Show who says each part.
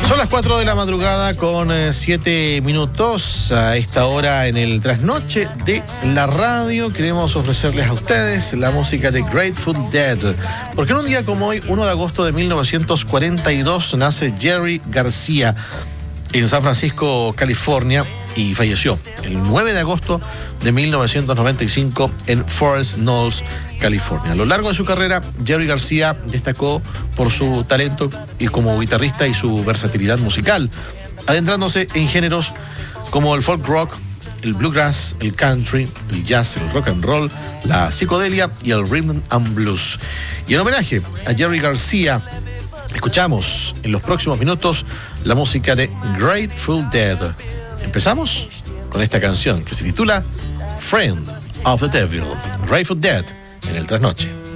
Speaker 1: Son las 4 de la madrugada con 7 minutos. A esta hora en el trasnoche de la radio queremos ofrecerles a ustedes la música de Grateful Dead. Porque en un día como hoy, 1 de agosto de 1942, nace Jerry García en San Francisco, California, y falleció el 9 de agosto de 1995 en Forest Knolls, California. A lo largo de su carrera, Jerry García destacó por su talento y como guitarrista y su versatilidad musical, adentrándose en géneros como el folk rock, el bluegrass, el country, el jazz, el rock and roll, la psicodelia y el rhythm and blues. Y en homenaje a Jerry García, escuchamos en los próximos minutos la música de Grateful Dead. Empezamos con esta canción que se titula Friend of the Devil, Grateful Dead, en el trasnoche.